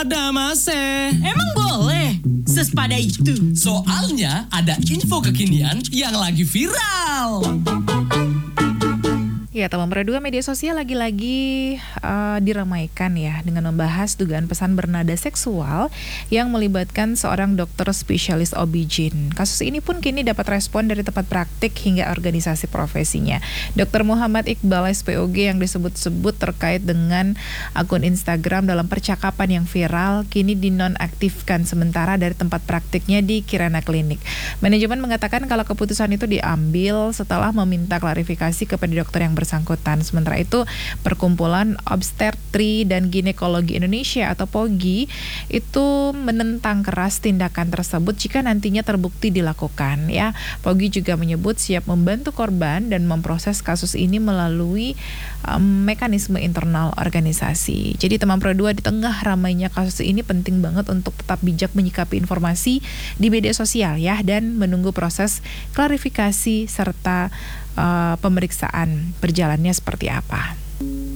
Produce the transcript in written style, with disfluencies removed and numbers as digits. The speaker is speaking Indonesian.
waspada Mase. Emang boleh? Sespada itu? Soalnya ada info kekinian yang lagi viral. Ya, teman berdua media sosial lagi-lagi diramaikan ya dengan membahas dugaan pesan bernada seksual yang melibatkan seorang dokter spesialis OB/GYN. Kasus ini pun kini dapat respon dari tempat praktik hingga organisasi profesinya. Dr. Muhammad Iqbal SPOG yang disebut-sebut terkait dengan akun Instagram dalam percakapan yang viral kini dinonaktifkan sementara dari tempat praktiknya di Kirana Klinik. Manajemen mengatakan kalau keputusan itu diambil setelah meminta klarifikasi kepada dokter yang bersangkutan. Sementara itu, Perkumpulan Obstetri dan Ginekologi Indonesia atau POGI itu menentang keras tindakan tersebut jika nantinya terbukti dilakukan ya. POGI juga menyebut siap membantu korban dan memproses kasus ini melalui mekanisme internal organisasi. Jadi teman Pro 2 di tengah ramainya kasus ini penting banget untuk tetap bijak menyikapi informasi di media sosial ya dan menunggu proses klarifikasi serta pemeriksaan berjalannya seperti apa.